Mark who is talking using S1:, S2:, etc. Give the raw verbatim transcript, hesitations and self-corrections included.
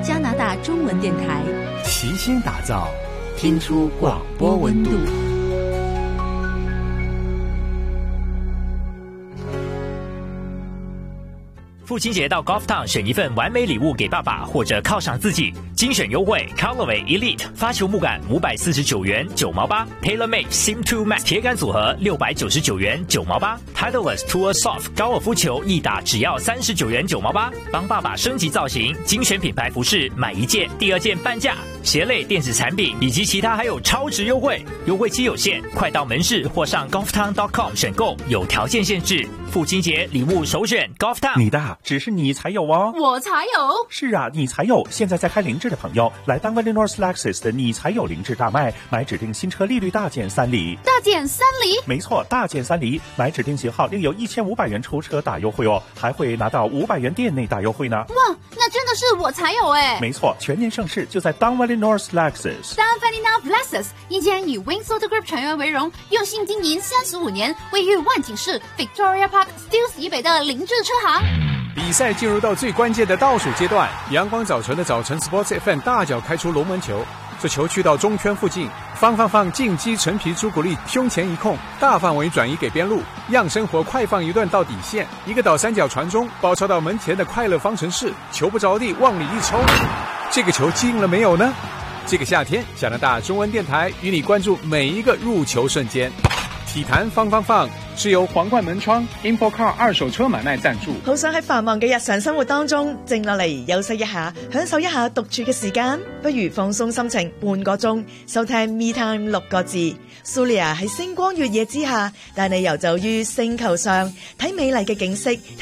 S1: 加拿大中文电台，
S2: 齐心打造，听出广播温度。
S3: 父亲节到 Golf Town 选一份完美礼物给爸爸，或者犒赏自己。精选优惠 Callaway Elite 发球木杆五百四十九元九毛八 ，TaylorMade Sim two Max 铁杆组合六百九十九元九毛八 ，Titleist Tour Soft 高尔夫球一打只要三十九元九毛八。帮爸爸升级造型，精选品牌服饰买一件第二件半价。鞋类电子产品以及其他还有超值优惠，优惠期有限，快到门市或上 golf town dot com 选购，有条件限制。父亲节礼物首选 Golf Town。
S4: 你的只是你才有哦，
S5: 我才有。
S4: 是啊，你才有。现在在开凌志的朋友，来单位 North Lexus 的你才有凌志大卖，买指定新车利率大减三厘。
S5: 大减三厘？
S4: 没错，大减三厘，买指定型号另有一千五百元出车大优惠哦，还会拿到五百元店内大优惠呢。
S5: 哇，那真的是我才有哎！
S4: 没错，全年盛世就在 Don Valley North Lexus。
S5: Don Valley North Lexus 一间以 Wings Auto Group 成员为荣，用心经营三十五年，位于万景市 Victoria Park Steeles 以北的凌志车行。
S6: 比赛进入到最关键的倒数阶段，阳光早晨的早晨 Sports F M 大脚开出龙门球，这球去到中圈附近，放放放进击陈皮朱古力胸前一控，大范围转移给边路，样生活快放一段到底线，一个倒三角传中，包抄到门前的快乐方程式，球不着地往里一抽，这个球进了没有呢？这个夏天，加拿大中文电台与你关注每一个入球瞬间。体坛放放放是由皇冠門窗 InfoCar 二手車買賣贊助。
S7: 好想喺繁忙嘅日常生活當中靜落嚟休息一下，享受一下獨處嘅時間，不如放鬆心情半個鐘，收聽 Me Time 六個字。Sulia 喺星光月夜之下帶你遊走於星球上，睇美麗嘅景色。